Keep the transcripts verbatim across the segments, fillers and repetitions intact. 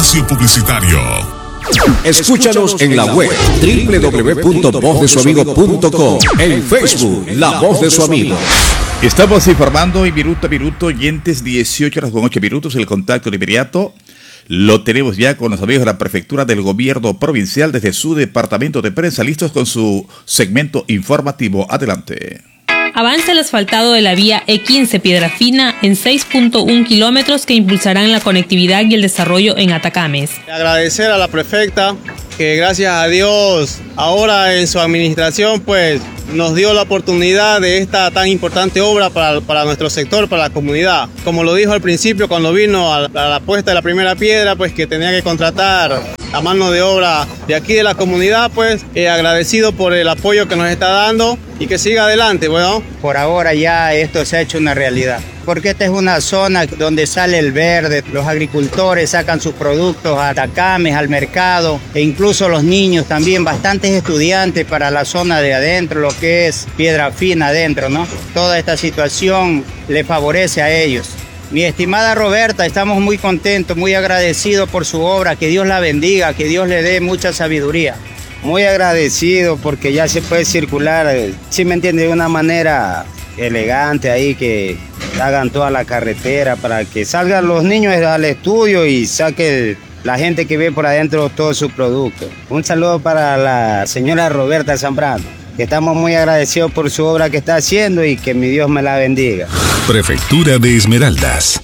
Espacio publicitario. Escúchanos en la web doble u doble u doble u punto voz de su amigo punto com, en Facebook La Voz de su Amigo. Estamos informando y minuto a minuto, oyentes, dieciocho horas con ocho minutos, el contacto de inmediato lo tenemos ya con los amigos de la Prefectura del Gobierno Provincial desde su departamento de prensa, listos con su segmento informativo. Adelante. Avanza el asfaltado de la vía E quince Piedra Fina en seis punto uno kilómetros que impulsarán la conectividad y el desarrollo en Atacames. Agradecer a la prefecta que gracias a Dios ahora en su administración pues nos dio la oportunidad de esta tan importante obra para, para nuestro sector, para la comunidad. Como lo dijo al principio cuando vino a la, a la puesta de la primera piedra, pues que tenía que contratar a mano de obra de aquí de la comunidad, pues eh, agradecido por el apoyo que nos está dando y que siga adelante, bueno. Por ahora ya esto se ha hecho una realidad, porque esta es una zona donde sale el verde, los agricultores sacan sus productos a Atacames, al mercado, e incluso los niños también, bastantes estudiantes para la zona de adentro, lo que es Piedra Fina adentro, ¿no? Toda esta situación le favorece a ellos. Mi estimada Roberta, estamos muy contentos, muy agradecidos por su obra, que Dios la bendiga, que Dios le dé mucha sabiduría. Muy agradecido porque ya se puede circular, si me entiende, de una manera elegante ahí, que hagan toda la carretera para que salgan los niños al estudio y saque la gente que ve por adentro todos sus productos. Un saludo para la señora Roberta Zambrano, que estamos muy agradecidos por su obra que está haciendo y que mi Dios me la bendiga. Prefectura de Esmeraldas.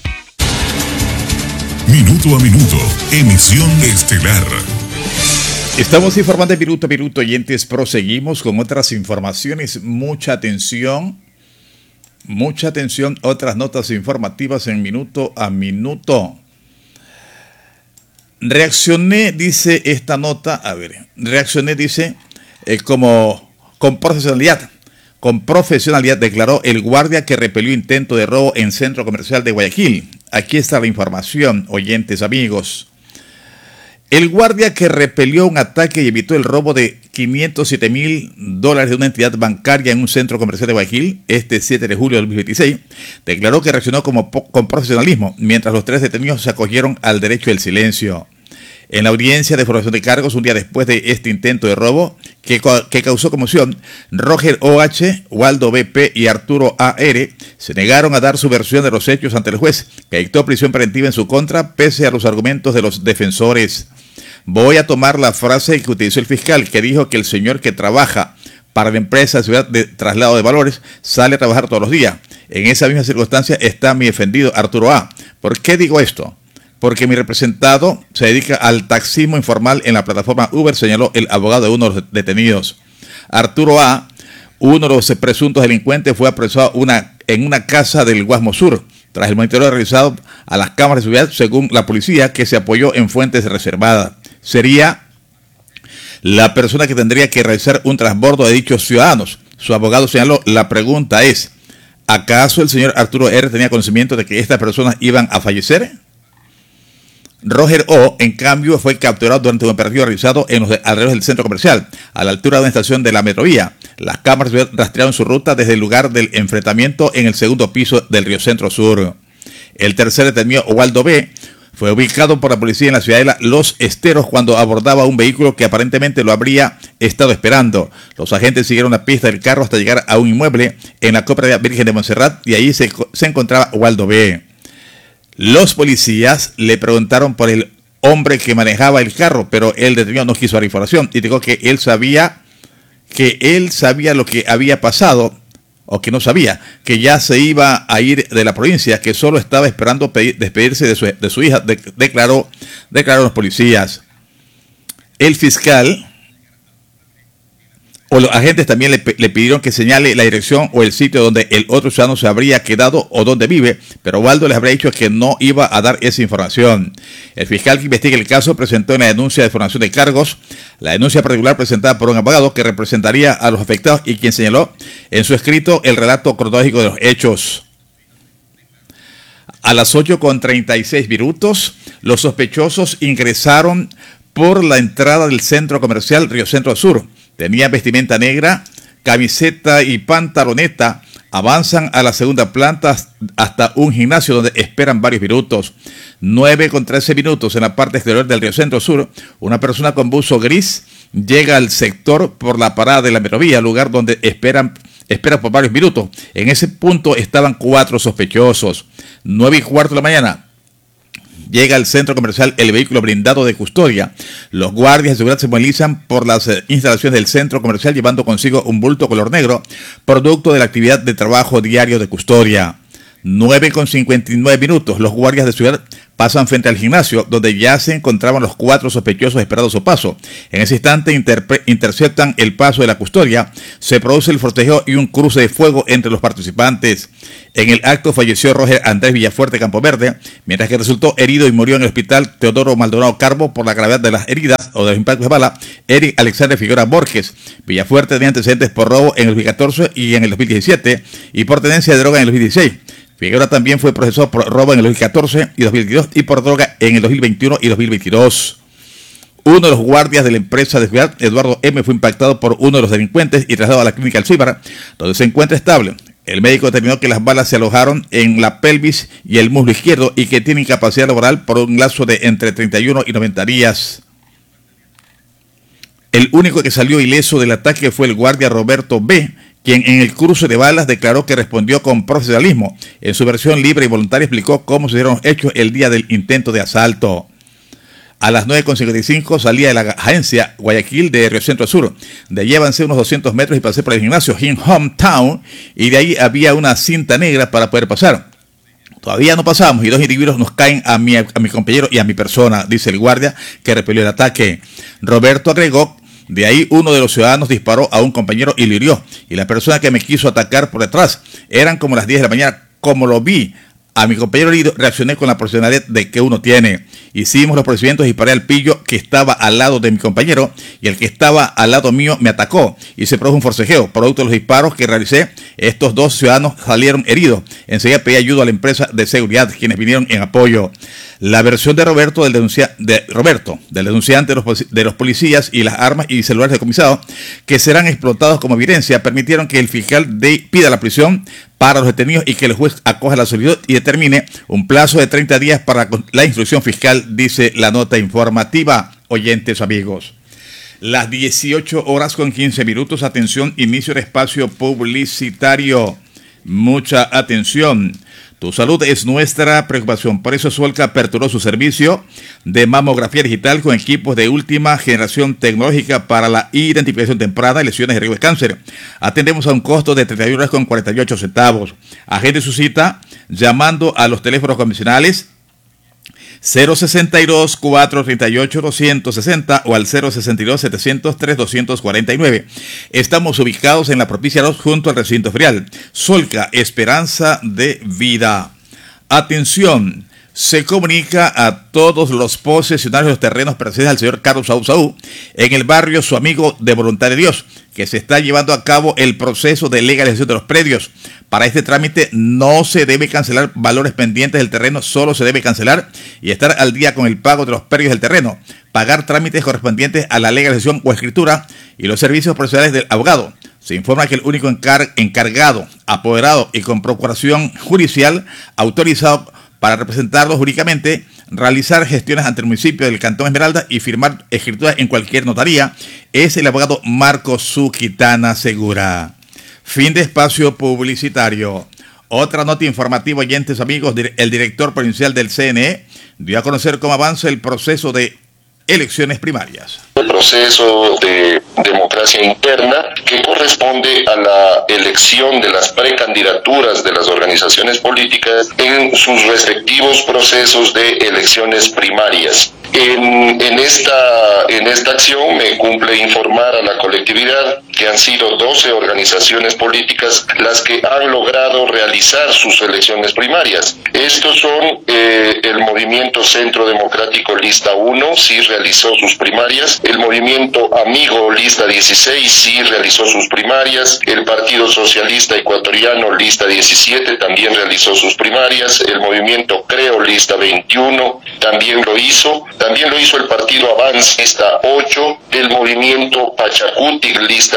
Minuto a minuto, emisión estelar. Estamos informando de minuto a minuto, oyentes. Proseguimos con otras informaciones. Mucha atención, mucha atención. Otras notas informativas en minuto a minuto. Reaccioné, dice esta nota, a ver, reaccioné, dice, eh, como con profesionalidad. Con profesionalidad declaró el guardia que repelió intento de robo en centro comercial de Guayaquil. Aquí está la información, oyentes, amigos. El guardia que repelió un ataque y evitó el robo de quinientos siete mil dólares de una entidad bancaria en un centro comercial de Guayaquil este siete de julio de dos mil veintiséis, declaró que reaccionó como con profesionalismo, mientras los tres detenidos se acogieron al derecho del silencio. En la audiencia de formación de cargos, un día después de este intento de robo, que, que causó conmoción, Roger O H, Waldo B P y Arturo A R se negaron a dar su versión de los hechos ante el juez, que dictó prisión preventiva en su contra, pese a los argumentos de los defensores. Voy a tomar la frase que utilizó el fiscal, que dijo que el señor que trabaja para la empresa Ciudad de Traslado de Valores sale a trabajar todos los días. En esa misma circunstancia está mi defendido Arturo A. ¿Por qué digo esto? Porque mi representado se dedica al taxismo informal en la plataforma Uber, señaló el abogado de uno de los detenidos. Arturo A., uno de los presuntos delincuentes, fue apresado una, en una casa del Guasmo Sur, tras el monitoreo realizado a las cámaras de seguridad, según la policía, que se apoyó en fuentes reservadas. Sería la persona que tendría que realizar un transbordo de dichos ciudadanos. Su abogado señaló, la pregunta es, ¿acaso el señor Arturo R. tenía conocimiento de que estas personas iban a fallecer? Roger O, en cambio, fue capturado durante un operativo realizado en los alrededores del centro comercial, a la altura de una estación de la Metrovía. Las cámaras rastrearon su ruta desde el lugar del enfrentamiento en el segundo piso del Río Centro Sur. El tercer detenido, Waldo B., fue ubicado por la policía en la ciudad de Los Esteros cuando abordaba un vehículo que aparentemente lo habría estado esperando. Los agentes siguieron la pista del carro hasta llegar a un inmueble en la Cooperativa Virgen de Montserrat y ahí se, se encontraba Waldo B. Los policías le preguntaron por el hombre que manejaba el carro, pero el detenido no quiso dar información y dijo que él sabía que él sabía lo que había pasado, o que no sabía, que ya se iba a ir de la provincia, que solo estaba esperando pedir, despedirse de su, de su hija, de, declaró, declaró los policías. El fiscal o los agentes también le, le pidieron que señale la dirección o el sitio donde el otro ciudadano se habría quedado o donde vive, pero Waldo les habría dicho que no iba a dar esa información. El fiscal que investiga el caso presentó en la denuncia de formación de cargos, la denuncia particular presentada por un abogado que representaría a los afectados y quien señaló en su escrito el relato cronológico de los hechos. A las ocho con treinta y seis minutos, los sospechosos ingresaron por la entrada del centro comercial Río Centro Sur. Tenía vestimenta negra, camiseta y pantaloneta, Avanzan a la segunda planta hasta un gimnasio donde esperan varios minutos. nueve con trece minutos en la parte exterior del Río Centro Sur. Una persona con buzo gris llega al sector por la parada de la Metrovía, lugar donde esperan, esperan por varios minutos. En ese punto estaban cuatro sospechosos. nueve y cuarto de la mañana. Llega al centro comercial el vehículo blindado de custodia. Los guardias de seguridad se movilizan por las instalaciones del centro comercial llevando consigo un bulto color negro, producto de la actividad de trabajo diario de custodia. nueve con cincuenta y nueve minutos. Los guardias de seguridad pasan frente al gimnasio, donde ya se encontraban los cuatro sospechosos esperando su paso. En ese instante interceptan el paso de la custodia, se produce el forcejeo y un cruce de fuego entre los participantes. En el acto falleció Roger Andrés Villafuerte Campoverde, mientras que resultó herido y murió en el hospital Teodoro Maldonado Carbo por la gravedad de las heridas o de los impactos de bala, Eric Alexander Figueroa Borges. Villafuerte tenía antecedentes por robo en el dos mil catorce y en el dos mil diecisiete y por tenencia de droga en el dos mil dieciséis. Figueroa también fue procesado por robo en el dos mil catorce y dos mil veintidós y por droga en el dos mil veintiuno y dos mil veintidós. Uno de los guardias de la empresa de seguridad, Eduardo M., fue impactado por uno de los delincuentes y trasladado a la clínica Alcíbar, donde se encuentra estable. El médico determinó que las balas se alojaron en la pelvis y el muslo izquierdo y que tiene incapacidad laboral por un lapso de entre treinta y uno y noventa días. El único que salió ileso del ataque fue el guardia Roberto B., quien en el cruce de balas declaró que respondió con profesionalismo. En su versión libre y voluntaria explicó cómo se dieron los hechos el día del intento de asalto. A las nueve con cincuenta y cinco salía de la agencia Guayaquil de Río Centro Sur. De allí avancé unos doscientos metros y pasé por el gimnasio Hin Hometown y de ahí había una cinta negra para poder pasar. Todavía no pasamos y dos individuos nos caen a mi, a mi compañero y a mi persona, dice el guardia que repelió el ataque. Roberto agregó: de ahí uno de los ciudadanos disparó a un compañero y lo hirió. Y la persona que me quiso atacar por detrás, eran como las diez de la mañana. Como lo vi a mi compañero herido, reaccioné con la profesionalidad de que uno tiene. Hicimos los procedimientos y disparé al pillo que estaba al lado de mi compañero y el que estaba al lado mío me atacó y se produjo un forcejeo. Producto de los disparos que realicé, estos dos ciudadanos salieron heridos. Enseguida pedí ayuda a la empresa de seguridad, quienes vinieron en apoyo. La versión de Roberto del, denuncia, de Roberto, del denunciante de los, de los policías y las armas y celulares decomisados que serán explotados como evidencia permitieron que el fiscal de, pida la prisión para los detenidos y que el juez acoja la solicitud y determine un plazo de treinta días para la instrucción fiscal, dice la nota informativa. Oyentes amigos, las dieciocho horas con quince minutos, atención, inicio del espacio publicitario. Mucha atención. Tu salud es nuestra preocupación. Por eso Solca aperturó su servicio de mamografía digital con equipos de última generación tecnológica para la identificación temprana de lesiones de riesgo de cáncer. Atendemos a un costo de treinta y uno dólares con cuarenta y ocho centavos. Agende su cita llamando a los teléfonos convencionales cero sesenta y dos, cuatrocientos treinta y ocho, doscientos sesenta o al cero sesenta y dos, setecientos tres, doscientos cuarenta y nueve. Estamos ubicados en la Propicia dos junto al recinto ferial. Solca, esperanza de vida. Atención, se comunica a todos los posesionarios de los terrenos pertenecientes al señor Carlos Saúl Saúl en el barrio Su Amigo de Voluntad de Dios, que se está llevando a cabo el proceso de legalización de los predios. Para este trámite no se debe cancelar valores pendientes del terreno, solo se debe cancelar y estar al día con el pago de los predios del terreno, pagar trámites correspondientes a la legalización o escritura y los servicios profesionales del abogado. Se informa que el único encar- encargado, apoderado y con procuración judicial autorizado para representarlos jurídicamente, realizar gestiones ante el municipio del Cantón Esmeralda y firmar escrituras en cualquier notaría es el abogado Marco Suquitana Segura. Fin de espacio publicitario. Otra nota informativa, oyentes amigos, el director provincial del C N E dio a conocer cómo avanza el proceso de elecciones primarias. El proceso de democracia interna que corresponde a la elección de las precandidaturas de las organizaciones políticas en sus respectivos procesos de elecciones primarias. En, en, esta, en esta acción me cumple informar a la colectividad que han sido doce organizaciones políticas las que han logrado realizar sus elecciones primarias. Estos son eh, el Movimiento Centro Democrático Lista uno, sí realizó sus primarias, el Movimiento Amigo Lista dieciséis, sí realizó sus primarias, el Partido Socialista Ecuatoriano Lista diecisiete también realizó sus primarias, el Movimiento Creo Lista veintiuno también lo hizo, también lo hizo el Partido Avance Lista ocho, el Movimiento Pachacuti Lista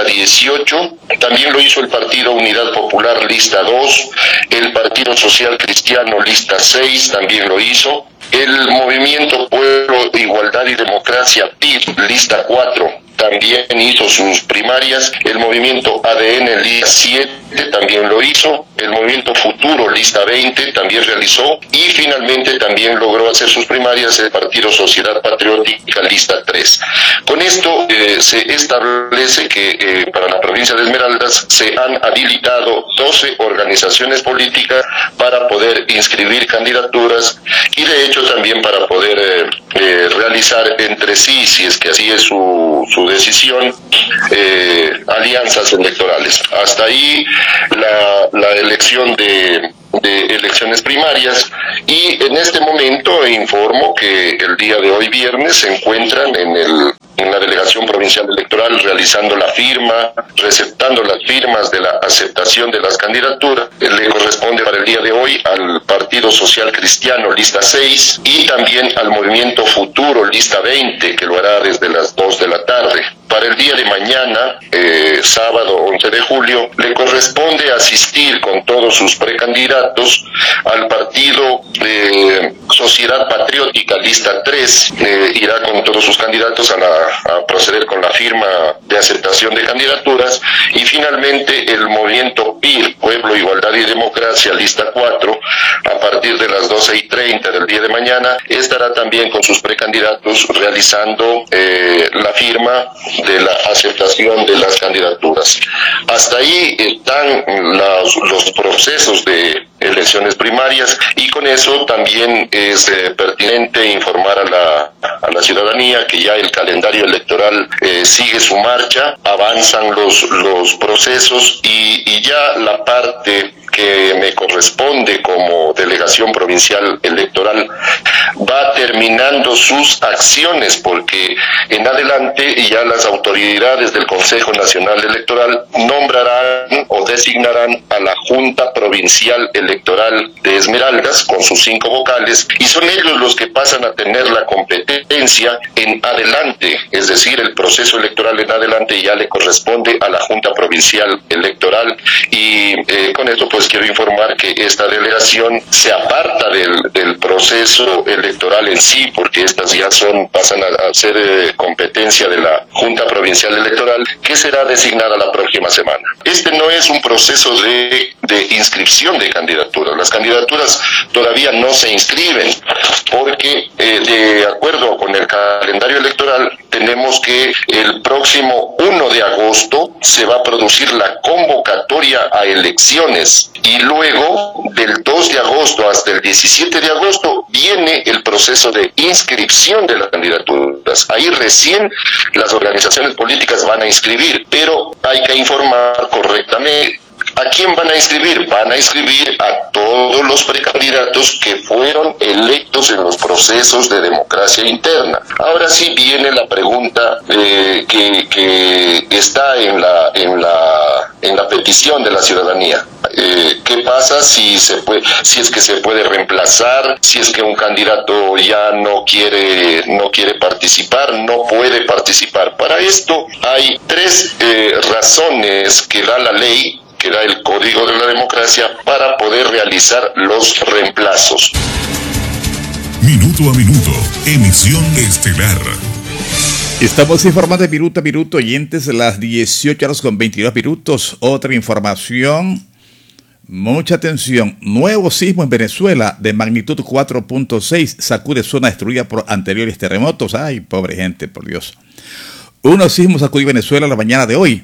dieciocho, también lo hizo el Partido Unidad Popular, lista dos, el Partido Social Cristiano, lista seis, también lo hizo, el Movimiento Pueblo, Igualdad y Democracia, P I B, lista cuatro, también hizo sus primarias, el Movimiento A D N, lista siete, también lo hizo, el Movimiento Futuro, lista veinte, también realizó, y finalmente también logró hacer sus primarias el Partido Sociedad Patriótica, lista tres. Con esto eh, se establece que eh, para la provincia de Esmeraldas se han habilitado doce organizaciones políticas para poder inscribir candidaturas y de hecho también para poder eh, eh, realizar entre sí, si es que así es su, su decisión, eh, alianzas electorales. Hasta ahí la, la elección de, de elecciones primarias, y en este momento informo que el día de hoy viernes se encuentran en el en la Delegación Provincial Electoral realizando la firma, receptando las firmas de la aceptación de las candidaturas. Le corresponde para el día de hoy al Partido Social Cristiano, lista seis, y también al Movimiento Futuro, lista veinte, que lo hará desde las dos de la tarde. Para el día de mañana, eh, sábado once de julio, le corresponde asistir con todos sus precandidatos al Partido eh, Sociedad Patriótica, lista tres, eh, irá con todos sus candidatos a, la, a proceder con la firma de aceptación de candidaturas, y finalmente el Movimiento P I R, Pueblo, Igualdad y Democracia, lista cuatro, a partir de las doce y treinta del día de mañana, estará también con sus precandidatos realizando eh, la firma de la aceptación de las candidaturas. Hasta ahí están los, los procesos de elecciones primarias, y con eso también es eh, pertinente informar a la, a la ciudadanía que ya el calendario electoral eh, sigue su marcha, avanzan los, los procesos, y, y ya la parte que me corresponde como delegación provincial electoral va terminando sus acciones, porque en adelante ya las autoridades del Consejo Nacional Electoral nombrarán o designarán a la Junta Provincial Electoral de Esmeraldas con sus cinco vocales, y son ellos los que pasan a tener la competencia en adelante, es decir, el proceso electoral en adelante ya le corresponde a la Junta Provincial Electoral, y eh, con esto pues quiero informar que esta delegación se aparta del, del proceso electoral en sí, porque estas ya son, pasan a, a ser eh, competencia de la Junta Provincial Electoral, que será designada la próxima semana. Este no es un proceso de, de inscripción de candidaturas. Las candidaturas todavía no se inscriben, porque eh, de acuerdo con el calendario electoral tenemos que el próximo uno de agosto se va a producir la convocatoria a elecciones, y luego del dos de agosto hasta el diecisiete de agosto viene el proceso de inscripción de las candidaturas. Ahí recién las organizaciones políticas van a inscribir, pero hay que informar correctamente. ¿A quién van a inscribir? Van a inscribir a todos los precandidatos que fueron electos en los procesos de democracia interna. Ahora sí viene la pregunta eh, que, que está en la, en la, en la petición de la ciudadanía. Eh, ¿Qué pasa si se puede, si es que se puede reemplazar, si es que un candidato ya no quiere, no quiere participar, no puede participar? Para esto hay tres eh, razones que da la ley, que da el Código de la Democracia, para poder realizar los reemplazos. Minuto a minuto, emisión estelar. Estamos informando de minuto a minuto, oyentes, las dieciocho horas con veintidós minutos. Otra información, mucha atención. Nuevo sismo en Venezuela de magnitud cuatro punto seis sacude zona destruida por anteriores terremotos. Ay, pobre gente, por Dios. Unos sismos sacudió Venezuela la mañana de hoy.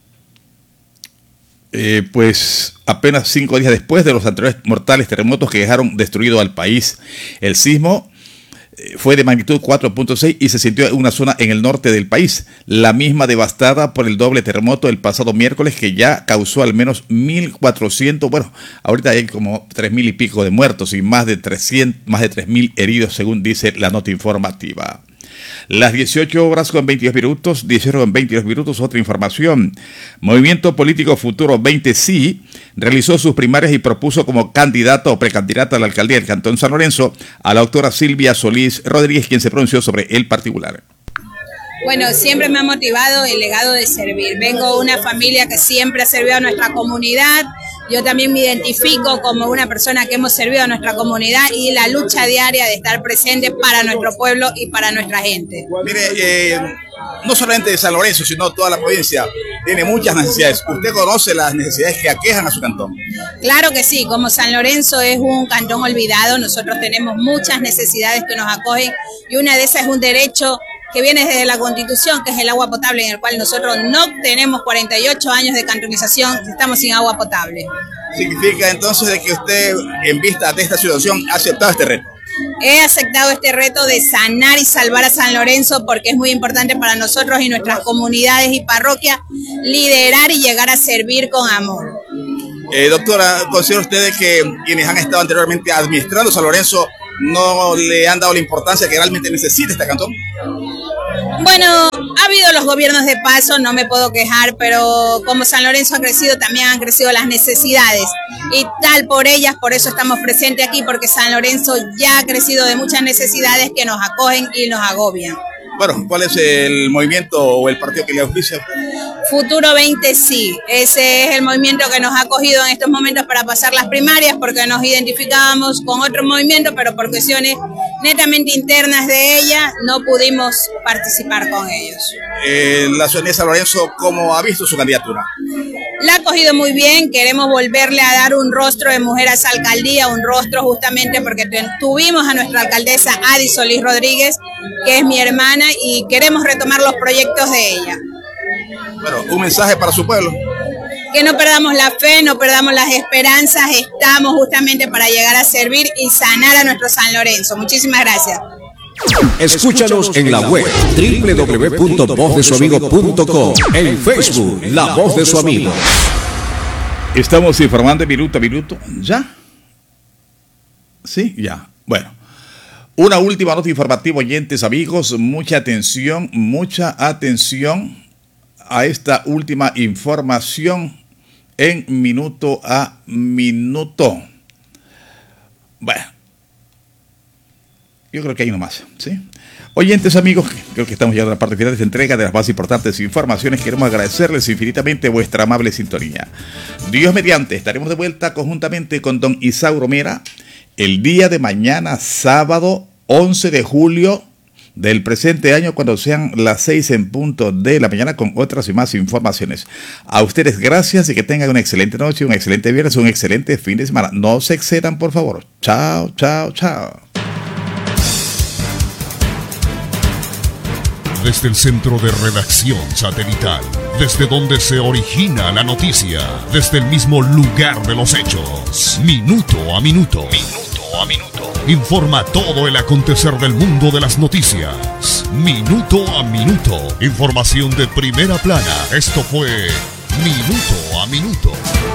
Eh, pues apenas cinco días después de los anteriores mortales terremotos que dejaron destruido al país. El sismo eh, fue de magnitud cuatro punto seis y se sintió en una zona en el norte del país, la misma devastada por el doble terremoto del pasado miércoles, que ya causó al menos mil cuatrocientos, bueno, ahorita hay como tres mil y pico de muertos y más de trescientos, más de tres mil heridos, según dice la nota informativa. Las dieciocho horas con veintidós minutos, dieciocho con veintidós minutos, otra información. Movimiento Político Futuro veinte Sí realizó sus primarias y propuso como candidato o precandidata a la alcaldía del Cantón San Lorenzo a la doctora Silvia Solís Rodríguez, quien se pronunció sobre el particular. Bueno, siempre me ha motivado el legado de servir. Vengo de una familia que siempre ha servido a nuestra comunidad. Yo también me identifico como una persona que hemos servido a nuestra comunidad y la lucha diaria de estar presente para nuestro pueblo y para nuestra gente. Mire, eh, no solamente de San Lorenzo, sino toda la provincia tiene muchas necesidades. ¿Usted conoce las necesidades que aquejan a su cantón? Claro que sí, como San Lorenzo es un cantón olvidado, nosotros tenemos muchas necesidades que nos acogen y una de esas es un derecho que viene desde la Constitución, que es el agua potable, en el cual nosotros no tenemos cuarenta y ocho años de cantonización, estamos sin agua potable. ¿Significa entonces de que usted, en vista de esta situación, ha aceptado este reto? He aceptado este reto de sanar y salvar a San Lorenzo porque es muy importante para nosotros y nuestras comunidades y parroquias liderar y llegar a servir con amor. Eh, doctora, ¿considera usted que quienes han estado anteriormente administrando San Lorenzo no le han dado la importancia que realmente necesita este cantón? Bueno, ha habido los gobiernos de paso, no me puedo quejar, pero como San Lorenzo ha crecido, también han crecido las necesidades. Y tal por ellas, por eso estamos presentes aquí, porque San Lorenzo ya ha crecido de muchas necesidades que nos acogen y nos agobian. Bueno, ¿cuál es el movimiento o el partido que le auspicia? Futuro veinte sí, ese es el movimiento que nos ha acogido en estos momentos para pasar las primarias, porque nos identificábamos con otro movimiento, pero por cuestiones netamente internas de ella no pudimos participar con ellos. Eh, la ciudadanía de San Lorenzo, ¿cómo ha visto su candidatura? La ha acogido muy bien, queremos volverle a dar un rostro de mujer a esa alcaldía, un rostro justamente porque tuvimos a nuestra alcaldesa Adi Solís Rodríguez, que es mi hermana, y queremos retomar los proyectos de ella. Bueno, un mensaje para su pueblo. Que no perdamos la fe, no perdamos las esperanzas, estamos justamente para llegar a servir y sanar a nuestro San Lorenzo. Muchísimas gracias. Escúchanos en la web doble u doble u doble u punto voz de su amigo punto com, en Facebook La Voz de su Amigo. Estamos informando minuto a minuto. ¿Ya? Sí, ya. Bueno. Una última nota informativa, oyentes, amigos. Mucha atención, mucha atención a esta última información en minuto a minuto. Bueno, yo creo que hay uno más, ¿sí? Oyentes, amigos, creo que estamos llegando a la parte final de esta entrega de las más importantes informaciones. Queremos agradecerles infinitamente vuestra amable sintonía. Dios mediante, estaremos de vuelta conjuntamente con don Isauro Mera el día de mañana, sábado once de julio del presente año, cuando sean las seis en punto de la mañana, con otras y más informaciones. A ustedes gracias y que tengan una excelente noche, un excelente viernes, un excelente fin de semana. No se excedan, por favor. Chao, chao, chao. Desde el centro de redacción satelital, desde donde se origina la noticia, desde el mismo lugar de los hechos, minuto a minuto, minuto a minuto, informa todo el acontecer del mundo de las noticias, minuto a minuto, información de primera plana. Esto fue Minuto a Minuto.